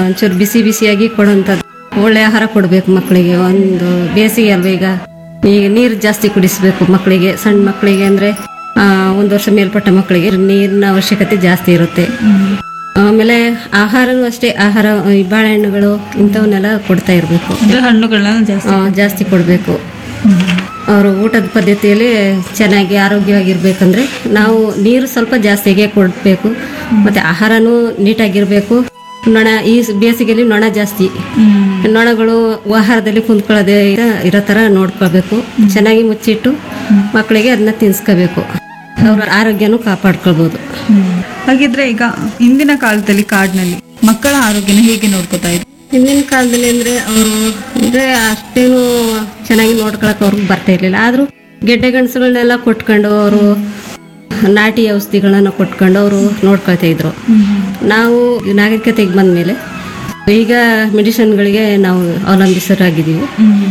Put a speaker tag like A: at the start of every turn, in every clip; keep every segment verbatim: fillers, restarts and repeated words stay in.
A: ಒಂಚೂರು ಬಿಸಿ ಬಿಸಿಯಾಗಿ ಕೊಡುವಂಥದ್ದು. ಒಳ್ಳೆ ಆಹಾರ ಕೊಡಬೇಕು ಮಕ್ಕಳಿಗೆ. ಒಂದು ಬೇಸಿಗೆ ಅಲ್ವ ಈಗ, ಈಗ ನೀರು ಜಾಸ್ತಿ ಕುಡಿಸ್ಬೇಕು ಮಕ್ಕಳಿಗೆ. ಸಣ್ಣ ಮಕ್ಕಳಿಗೆ ಅಂದರೆ ಒಂದು ವರ್ಷ ಮೇಲ್ಪಟ್ಟ ಮಕ್ಕಳಿಗೆ ನೀರಿನ ಅವಶ್ಯಕತೆ ಜಾಸ್ತಿ ಇರುತ್ತೆ. ಆಮೇಲೆ ಆಹಾರನೂ ಅಷ್ಟೇ, ಆಹಾರ ಈ ಬಾಳೆಹಣ್ಣುಗಳು ಇಂಥವನ್ನೆಲ್ಲ ಕೊಡ್ತಾ ಇರಬೇಕು.
B: ಹಣ್ಣುಗಳನ್ನ ಜಾಸ್ತಿ
A: ಜಾಸ್ತಿ ಕೊಡಬೇಕು. ಅವರು ಊಟದ ಪದ್ಧತಿಯಲ್ಲಿ ಚೆನ್ನಾಗಿ ಆರೋಗ್ಯವಾಗಿರ್ಬೇಕಂದ್ರೆ ನಾವು ನೀರು ಸ್ವಲ್ಪ ಜಾಸ್ತಿಗೆ ಕೊಡಬೇಕು. ಮತ್ತು ಆಹಾರನೂ ನೀಟಾಗಿರಬೇಕು. ನೊಣ ಈ ಬೇಸಿಗೆಯಲ್ಲಿ ನೊಣ ಜಾಸ್ತಿ, ನೊಣಗಳು ಆಹಾರದಲ್ಲಿ ಕುಂತ್ಕೊಳ್ಳೋದೇ ಇರೋ ಥರ ನೋಡ್ಕೋಬೇಕು. ಚೆನ್ನಾಗಿ ಮುಚ್ಚಿಟ್ಟು ಮಕ್ಕಳಿಗೆ ಅದನ್ನ ತಿನ್ಸ್ಕೋಬೇಕು. ಅವ್ರ ಆರೋಗ್ಯನೂ ಕಾಪಾಡ್ಕೊಳ್ಬೋದು.
B: ಹಾಗಿದ್ರೆ ಈಗ ಇಂದಿನ ಕಾಲದಲ್ಲಿ ಕಾಡಿನಲ್ಲಿ ಮಕ್ಕಳ ಆರೋಗ್ಯನ ಹೇಗೆ ನೋಡ್ಕೋತಾ ಇದ್ರು?
A: ಹಿಂದಿನ ಕಾಲದಲ್ಲಿ ಅಂದರೆ ಅವರು ಅಂದರೆ ಅಷ್ಟೇನು ಚೆನ್ನಾಗಿ ನೋಡ್ಕೊಳಕ್ಕೆ ಅವ್ರಿಗೆ ಬರ್ತಾ ಇರಲಿಲ್ಲ. ಆದರೂ ಗೆಡ್ಡೆ ಗೆಣಸುಗಳನ್ನೆಲ್ಲ ಕೊಟ್ಕೊಂಡು ಅವರು ನಾಟಿ ಔಷಧಿಗಳನ್ನ ಕೊಟ್ಕೊಂಡು ಅವರು ನೋಡ್ಕೊಳ್ತಾ ಇದ್ರು. ನಾವು ನಾಗರಿಕತೆಗೆ ಬಂದ ಮೇಲೆ ಈಗ ಮೆಡಿಸಿನ್ಗಳಿಗೆ ನಾವು ಅವಲಂಬಿಸರಾಗಿದ್ದೀವಿ.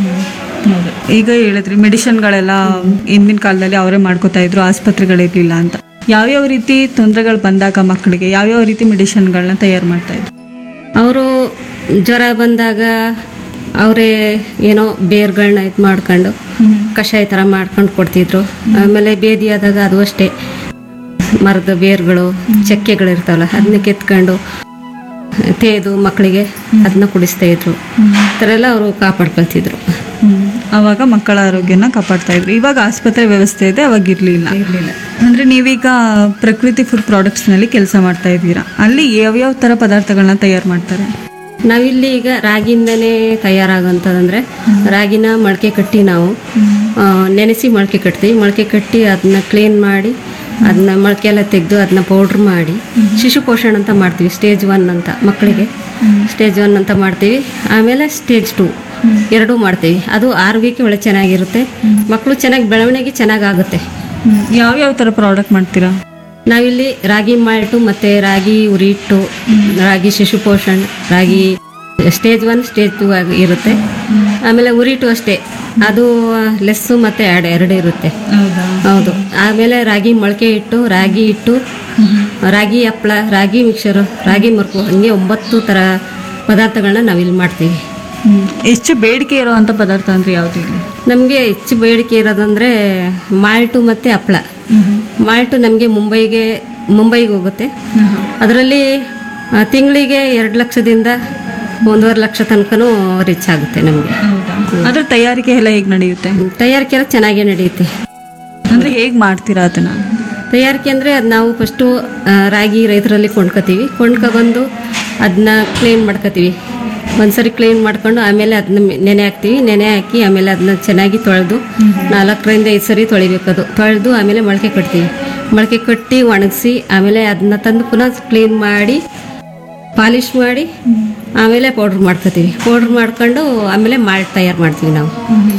B: ಈಗ ಹೇಳಿದ್ರಿ ಮೆಡಿಸಿನ್ಗಳೆಲ್ಲ ಇಂದಿನ ಕಾಲದಲ್ಲಿ ಅವರೇ ಮಾಡ್ಕೋತಾ ಇದ್ರು, ಆಸ್ಪತ್ರೆಗಳಿರ್ಲಿಲ್ಲ ಅಂತ. ಯಾವ್ಯಾವ ರೀತಿ ತೊಂದರೆಗಳು ಬಂದಾಗ ಮಕ್ಕಳಿಗೆ ಯಾವ್ಯಾವ ರೀತಿ ಮೆಡಿಸಿನ್ಗಳನ್ನ ತಯಾರು ಮಾಡ್ತಾ ಇದ್ರು?
A: ಅವರು ಜ್ವರ ಬಂದಾಗ ಅವರೇ ಏನೋ ಬೇರ್ಗಳನ್ನ ಇದು ಮಾಡ್ಕೊಂಡು ಕಷಾಯ ಥರ ಮಾಡ್ಕೊಂಡು ಕೊಡ್ತಿದ್ರು. ಆಮೇಲೆ ಬೇದಿ ಆದಾಗ ಅದು ಅಷ್ಟೇ, ಮರದ ಬೇರುಗಳು ಚಕ್ಕೆಗಳು ಇರ್ತಾವಲ್ಲ ಅದನ್ನ ಕೆತ್ಕೊಂಡು ತೇದು ಮಕ್ಕಳಿಗೆ ಅದನ್ನ ಕುಡಿಸ್ತಾ ಇದ್ರು. ಈ ಥರ ಎಲ್ಲ ಅವರು ಕಾಪಾಡ್ಕೊಳ್ತಿದ್ರು.
B: ಅವಾಗ ಮಕ್ಕಳ ಆರೋಗ್ಯನ ಕಾಪಾಡ್ತಾ ಇದ್ರು. ಇವಾಗ ಆಸ್ಪತ್ರೆ ವ್ಯವಸ್ಥೆ ಇದೆ, ಅವಾಗ ಇರ್ಲಿಲ್ಲ.
A: ಇರಲಿಲ್ಲ.
B: ಅಂದ್ರೆ ನೀವೀಗ ಪ್ರಕೃತಿ ಫುಡ್ ಪ್ರಾಡಕ್ಟ್ಸ್ ನಲ್ಲಿ ಕೆಲಸ ಮಾಡ್ತಾ ಇದ್ದೀರಾ. ಅಲ್ಲಿ ಯಾವ್ಯಾವ ತರ ಪದಾರ್ಥಗಳನ್ನ ತಯಾರು ಮಾಡ್ತಾರೆ?
A: ನಾವಿಲ್ಲಿ ಈಗ ರಾಗಿಯಿಂದನೇ ತಯಾರಾಗುವಂಥದ್ದಂದ್ರೆ ರಾಗಿನ ಮೊಳಕೆ ಕಟ್ಟಿ ನಾವು ನೆನೆಸಿ ಮೊಳಕೆ ಕಟ್ತೀವಿ. ಮೊಳಕೆ ಕಟ್ಟಿ ಅದನ್ನ ಕ್ಲೀನ್ ಮಾಡಿ ಅದನ್ನ ಮೊಳಕೆ ಎಲ್ಲ ತೆಗೆದು ಅದನ್ನ ಪೌಡ್ರ್ ಮಾಡಿ ಶಿಶು ಪೋಷಣ ಅಂತ ಮಾಡ್ತೀವಿ. ಸ್ಟೇಜ್ ಒನ್ ಅಂತ ಮಕ್ಕಳಿಗೆ ಸ್ಟೇಜ್ ಒನ್ ಅಂತ ಮಾಡ್ತೀವಿ. ಆಮೇಲೆ ಸ್ಟೇಜ್ ಟು ಎರಡೂ ಮಾಡ್ತೀವಿ. ಅದು ಆರೋಗ್ಯಕ್ಕೆ ಒಳ್ಳೆ ಚೆನ್ನಾಗಿರುತ್ತೆ. ಮಕ್ಕಳು ಚೆನ್ನಾಗಿ ಬೆಳವಣಿಗೆ ಚೆನ್ನಾಗಾಗುತ್ತೆ.
B: ಯಾವ್ಯಾವ ತರ ಪ್ರಾಡಕ್ಟ್ ಮಾಡ್ತೀರಾ?
A: ನಾವಿಲ್ಲಿ ರಾಗಿ ಮಾಲ್ಟು ಮತ್ತು ರಾಗಿ ಉರಿ ಹಿಟ್ಟು, ರಾಗಿ ಶಿಶು ಪೋಷಣ್, ರಾಗಿ ಸ್ಟೇಜ್ ಒನ್ ಸ್ಟೇಜ್ ಟು ಆಗಿ ಇರುತ್ತೆ. ಆಮೇಲೆ ಉರಿ ಹಿಟ್ಟು ಅಷ್ಟೇ, ಅದು ಲೆಸ್ಸು ಮತ್ತು ಆ್ಯಡ್ ಎರಡು ಇರುತ್ತೆ. ಹೌದು. ಆಮೇಲೆ ರಾಗಿ ಮೊಳಕೆ ಹಿಟ್ಟು, ರಾಗಿ ಹಿಟ್ಟು, ರಾಗಿ ಹಪ್ಪಳ, ರಾಗಿ ಮಿಕ್ಸರು, ರಾಗಿ ಮುರುಕು, ಹಂಗೆ ಒಂಬತ್ತು ಥರ ಪದಾರ್ಥಗಳನ್ನ ನಾವಿಲ್ಲಿ ಮಾಡ್ತೀವಿ.
B: ಹೆಚ್ಚು ಬೇಡಿಕೆ ಇರುವಂಥ ಪದಾರ್ಥ ಅಂದರೆ ಯಾವುದು?
A: ನಮಗೆ ಹೆಚ್ಚು ಬೇಡಿಕೆ ಇರೋದಂದರೆ ಮಾಲ್ಟು ಮತ್ತು ಹಪ್ಪಳ. ಮಾಲ್ಟು ನಮಗೆ ಮುಂಬೈಗೆ ಮುಂಬೈಗೆ ಹೋಗುತ್ತೆ. ಅದರಲ್ಲಿ ತಿಂಗಳಿಗೆ ಎರಡು ಲಕ್ಷದಿಂದ ಒಂದೂವರೆ ಲಕ್ಷ ತನಕನೂ ರೀಚ್ ಆಗುತ್ತೆ ನಮಗೆ.
B: ಅದ್ರ ತಯಾರಿಕೆ ಎಲ್ಲ ಹೇಗೆ ನಡೆಯುತ್ತೆ?
A: ತಯಾರಿಕೆ ಎಲ್ಲ ಚೆನ್ನಾಗೇ ನಡೆಯುತ್ತೆ.
B: ಅಂದರೆ ಹೇಗೆ ಮಾಡ್ತೀರಾ ಅದನ್ನು?
A: ತಯಾರಿಕೆ ಅಂದರೆ ಅದು ನಾವು ಫಸ್ಟು ರಾಗಿ ರೈತರಲ್ಲಿ ಕೊಂಡ್ಕೊತೀವಿ. ಕೊಂಡ್ಕೊಬಂದು ಅದನ್ನ ಕ್ಲೀನ್ ಮಾಡ್ಕೊತೀವಿ. ಒಂದ್ಸರಿ ಕ್ಲೀನ್ ಮಾಡ್ಕೊಂಡು ಆಮೇಲೆ ಅದನ್ನ ನೆನೆ ಹಾಕ್ತೀವಿ. ನೆನೆ ಹಾಕಿ ಆಮೇಲೆ ಅದನ್ನ ಚೆನ್ನಾಗಿ ತೊಳೆದು ನಾಲ್ಕರಿಂದ ಐದು ಸರಿ ತೊಳಿಬೇಕು. ಅದು ತೊಳೆದು ಆಮೇಲೆ ಮೊಳಕೆ ಕಟ್ತೀವಿ. ಮೊಳಕೆ ಕಟ್ಟಿ ಒಣಗಿಸಿ ಆಮೇಲೆ ಅದನ್ನ ತಂದು ಪುನಃ ಕ್ಲೀನ್ ಮಾಡಿ ಪಾಲಿಶ್ ಮಾಡಿ ಆಮೇಲೆ ಪೌಡ್ರ್ ಮಾಡ್ಕೊತೀವಿ. ಪೌಡ್ರ್ ಮಾಡ್ಕೊಂಡು ಆಮೇಲೆ ಮಾಲ್ಟ್ ತಯಾರು ಮಾಡ್ತೀವಿ ನಾವು.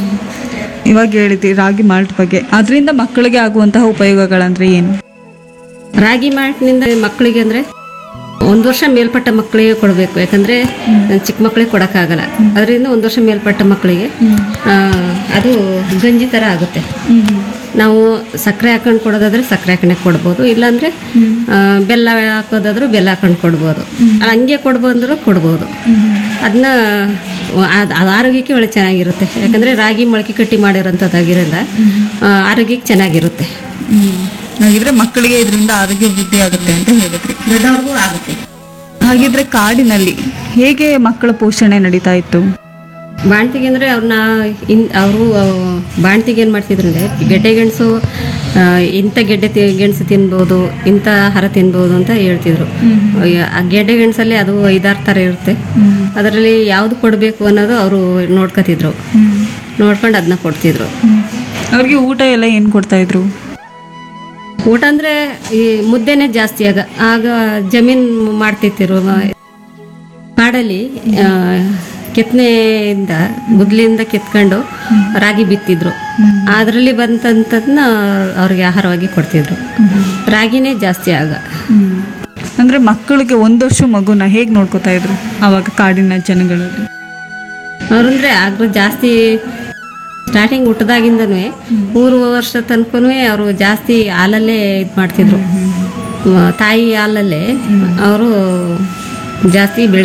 B: ಇವಾಗ ಹೇಳಿದ್ವಿ ರಾಗಿ ಮಾಲ್ಟ್ ಬಗ್ಗೆ. ಅದರಿಂದ ಮಕ್ಕಳಿಗೆ ಆಗುವಂತಹ ಉಪಯೋಗಗಳಂದ್ರೆ ಏನು?
A: ರಾಗಿ ಮಾಲ್ಟ್ನಿಂದ ಮಕ್ಕಳಿಗೆ ಅಂದರೆ ಒಂದು ವರ್ಷ ಮೇಲ್ಪಟ್ಟ ಮಕ್ಕಳಿಗೆ ಕೊಡಬೇಕು. ಯಾಕಂದರೆ ಚಿಕ್ಕ ಮಕ್ಕಳಿಗೆ ಕೊಡೋಕ್ಕಾಗಲ್ಲ. ಅದರಿಂದ ಒಂದು ವರ್ಷ ಮೇಲ್ಪಟ್ಟ ಮಕ್ಕಳಿಗೆ ಅದು ಗಂಜಿ ಥರ ಆಗುತ್ತೆ. ನಾವು ಸಕ್ಕರೆ ಹಾಕೊಂಡು ಕೊಡೋದಾದ್ರೆ ಸಕ್ಕರೆ ಹಾಕೊಂಡೆ ಕೊಡ್ಬೋದು. ಇಲ್ಲಾಂದರೆ ಬೆಲ್ಲ ಹಾಕೋದಾದ್ರೂ ಬೆಲ್ಲ ಹಾಕೊಂಡು ಕೊಡ್ಬೋದು. ಹಂಗೆ ಕೊಡ್ಬೋದಂದ್ರೂ ಕೊಡ್ಬೋದು. ಅದನ್ನ ಅದು ಆರೋಗ್ಯಕ್ಕೆ ಒಳ್ಳೆ ಚೆನ್ನಾಗಿರುತ್ತೆ. ಯಾಕಂದರೆ ರಾಗಿ ಮೊಳಕೆ ಕಟ್ಟಿ ಮಾಡಿರೋಂಥದ್ದಾಗಿರೋದ್ರಿಂದ ಆರೋಗ್ಯಕ್ಕೆ ಚೆನ್ನಾಗಿರುತ್ತೆ.
B: ಹಾಗಿದ್ರೆ ಮಕ್ಕಳಿಗೆ ಇದರಿಂದ ಆರೋಗ್ಯ ವೃದ್ಧಿ ಆಗುತ್ತೆ ಅಂತ ಹೇಳಿದ್ರಿ.
A: ದೊಡ್ಡವ್ರಿಗೂ ಆಗುತ್ತೆ.
B: ಹಾಗಿದ್ರೆ ಕಾಡಿನಲ್ಲಿ ಹೇಗೆ ಮಕ್ಕಳ ಪೋಷಣೆ ನಡೀತಾ ಇತ್ತು?
A: ಬಾಣ್ತಿಗೆ ಅಂದರೆ ಅವ್ರನ್ನ ಇನ್ ಅವರು ಬಾಣ್ತಿಗೆ ಏನು ಮಾಡ್ತಿದ್ರು ಅಂದರೆ ಗೆಡ್ಡೆ ಗೆಣಸು ಇಂಥ ಗೆಡ್ಡೆ ತಿ ಗೆಣಸು ತಿನ್ಬೋದು, ಇಂಥ ಆಹಾರ ತಿನ್ಬೋದು ಅಂತ ಹೇಳ್ತಿದ್ರು. ಆ ಗೆಡ್ಡೆ ಗೆಣಸಲ್ಲಿ ಅದು ಐದಾರು ಥರ ಇರುತ್ತೆ. ಅದರಲ್ಲಿ ಯಾವುದು ಕೊಡಬೇಕು ಅನ್ನೋದು ಅವರು ನೋಡ್ಕೊತಿದ್ರು. ನೋಡ್ಕೊಂಡು ಅದನ್ನ ಕೊಡ್ತಿದ್ರು.
B: ಅವ್ರಿಗೆ ಊಟ ಎಲ್ಲ ಏನು ಕೊಡ್ತಾ ಇದ್ರು?
A: ಊಟ ಅಂದರೆ ಈ ಮುದ್ದೆನೇ ಜಾಸ್ತಿ. ಆಗ ಆಗ ಜಮೀನು ಮಾಡ್ತಿದ್ರು. ಕಾಡಲ್ಲಿ ಕೆತ್ತನೆಯಿಂದ ಗುದ್ಲಿಂದ ಕೆತ್ಕೊಂಡು ರಾಗಿ ಬಿತ್ತಿದ್ರು. ಅದರಲ್ಲಿ ಬಂತಂತದನ್ನ ಅವ್ರಿಗೆ ಆಹಾರವಾಗಿ ಕೊಡ್ತಿದ್ರು. ರಾಗಿನೇ ಜಾಸ್ತಿ ಆಗ.
B: ಅಂದ್ರೆ ಮಕ್ಕಳಿಗೆ ಒಂದು ವರ್ಷ ಮಗುನ ಹೇಗೆ ನೋಡ್ಕೋತಾ ಇದ್ರು ಅವಾಗ ಕಾಡಿನ ಜನಗಳಲ್ಲಿ?
A: ಅವ್ರಂದ್ರೆ ಆಗ ಜಾಸ್ತಿ ಸ್ಟಾರ್ಟಿಂಗ್ ಹುಟ್ಟದಾಗಿಂದನೂ ಮೂರು ವರ್ಷ ತನಕನೂ ಅವರು ಜಾಸ್ತಿ ಹಾಲಲ್ಲೇ ಇದು ಮಾಡ್ತಿದ್ರು. ತಾಯಿ ಹಾಲಲ್ಲೇ ಅವರು ಜಾಸ್ತಿ ಬೆಳೆಸಿ